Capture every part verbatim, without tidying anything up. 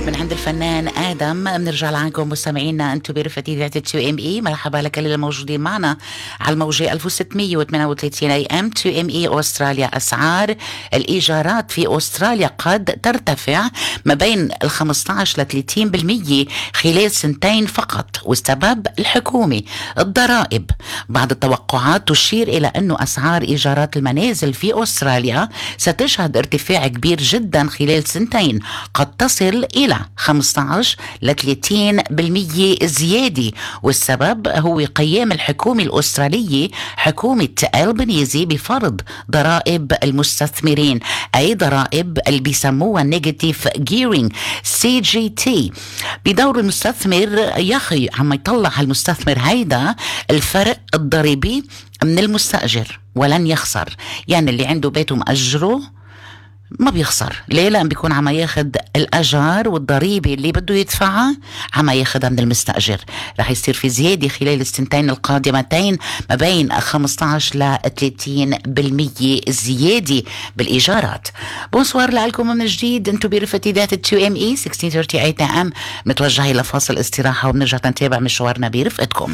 من عند الفنان آدم. بنرجع لعنكم مستمعينا انتم برفقة إذاعة تو ام اي. مرحبا لكل الموجودين معنا على الموجة ألف وستمية وثمانية وثلاثين اي ام تو ام اي أستراليا. أسعار الإيجارات في أستراليا قد ترتفع ما بين ال خمسة عشر ل ثلاثين بالمية خلال سنتين فقط، والسبب الحكومي الضرائب. بعض التوقعات تشير إلى أن أسعار إيجارات المنازل في أستراليا ستشهد ارتفاع كبير جدا خلال سنتين، قد تصل إلى خمسة عشر ل ثلاثين بالمية زيادة، والسبب هو قيام الحكومة الأسترالية حكومة ألبنيزي بفرض ضرائب المستثمرين، أي ضرائب اللي بيسموها نيجاتيف جيرينج سي جي تي. بدور المستثمر يخي عم يطلع المستثمر هيدا الفرق الضريبي من المستأجر ولن يخسر. يعني اللي عنده بيته مأجره ما بيخسر. ليه؟ لأن بيكون عم ياخد الأجار والضريبة اللي بده يدفعها عم ياخدها من المستأجر. رح يصير في زيادة خلال السنتين القادمتين ما بين خمسة عشر ل ثلاثين بالمية زيادة بالإيجارات. بونسوار لكم من جديد، انتو برفقة إذاعة تو ام اي ستة ثلاثين ثمانية ام. متوجهين لفاصل استراحة وبنرجع نتابع مشوارنا برفقتكم.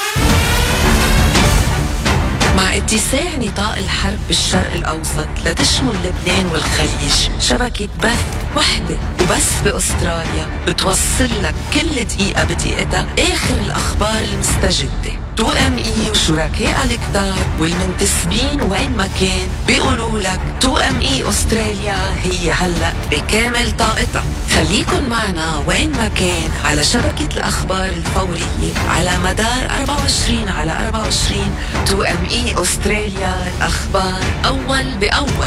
مع اتساع نطاق الحرب بالشرق الأوسط لتشمل لبنان والخليج، شبكة بث وحدة وبس بأستراليا بتوصل لك كل دقيقة بدقيقتها آخر الأخبار المستجدة. تو ام اي وشركاء الكتار والمنتسبين وين ما كان بيقولوا لك تو ام اي أستراليا هي هلأ بكامل طاقتها. خليكن معنا وين ما كان على شبكة الأخبار الفورية على مدار أربعة وعشرين على أربعة وعشرين. تو ام اي أستراليا، الأخبار أول بأول.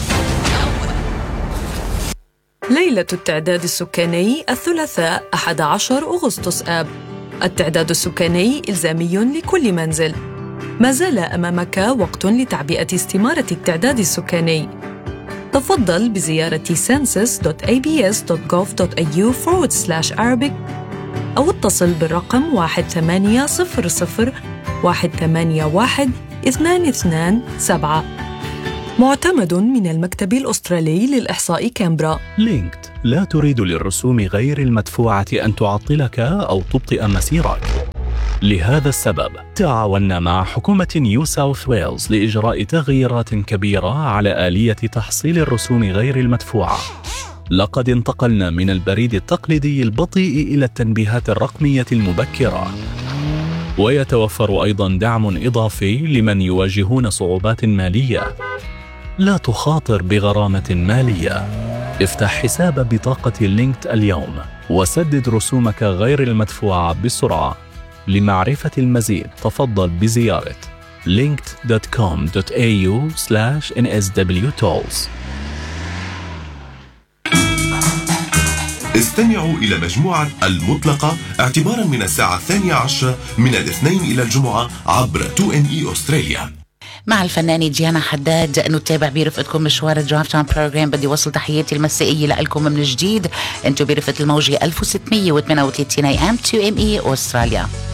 ليلة التعداد السكاني الثلاثاء أحد عشر أغسطس آب. التعداد السكاني إلزامي لكل منزل. ما زال أمامك وقت لتعبئة استمارة التعداد السكاني. تفضل بزيارة census دوت إيه بي إس دوت جوف دوت إيه يو forward slash Arabic أو اتصل بالرقم واحد ثمانية صفر صفر واحد ثمانية واحد اثنان اثنان سبعة. معتمد من المكتب الأسترالي للإحصاء كامبرا. لينكد لا تريد للرسوم غير المدفوعة أن تعطلك أو تبطئ مسيرك. لهذا السبب تعاوننا مع حكومة نيو ساوث ويلز لإجراء تغييرات كبيرة على آلية تحصيل الرسوم غير المدفوعة. لقد انتقلنا من البريد التقليدي البطيء إلى التنبيهات الرقمية المبكرة، ويتوفر أيضاً دعم إضافي لمن يواجهون صعوبات مالية. لا تخاطر بغرامة مالية. افتح حساب بطاقة لينكد اليوم وسدد رسومك غير المدفوعة بسرعة. لمعرفة المزيد تفضل بزيارة linked دوت كوم دوت إيه يو سلاش إن إس دبليو تولز. استمعوا إلى مجموعة المطلقة اعتباراً من الساعة الثانية عشرة من الاثنين إلى الجمعة عبر تو ام اي أستراليا. مع الفنانة ديانا حداد نتابع برفقتكم مشوار الدرايف تايم بروجرام. بدي وصل تحياتي المسائية لكم من جديد، انتم برفقة الموجة ألف وستمية وثمانية وثلاثين اي ام تو ام اي أستراليا.